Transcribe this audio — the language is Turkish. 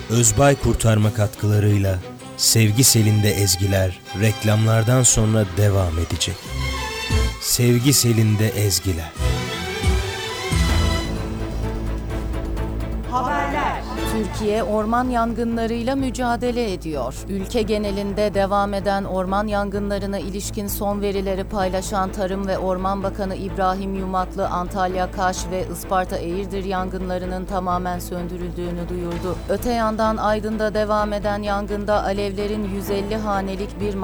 Özbay Kurtarma katkılarıyla Sevgi Selinde ezgiler reklamlardan sonra devam edecek. Sevgi Selinde ezgiler. Haberler. Türkiye orman yangınlarıyla mücadele ediyor. Ülke genelinde devam eden orman yangınlarına ilişkin son verileri paylaşan Tarım ve Orman Bakanı İbrahim Yumaklı, Antalya, Kaş ve Isparta Eğirdir yangınlarının tamamen söndürüldüğünü duyurdu. Öte yandan Aydın'da devam eden yangında alevlerin 150 hanelik bir